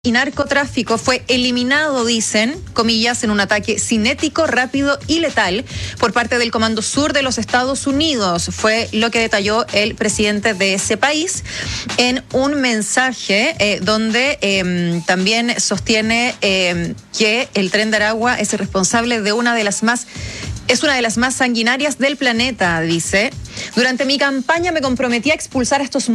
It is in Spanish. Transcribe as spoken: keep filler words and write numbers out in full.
y narcotráfico fue eliminado, dicen, comillas, en un ataque cinético, rápido y letal por parte del Comando Sur de los Estados Unidos. Fue lo que detalló el presidente de ese país en un mensaje eh, donde eh, también sostiene eh, que el Tren de Aragua es el responsable de una de las más Es una de las más sanguinarias del planeta, dice. Durante mi campaña me comprometí a expulsar a estos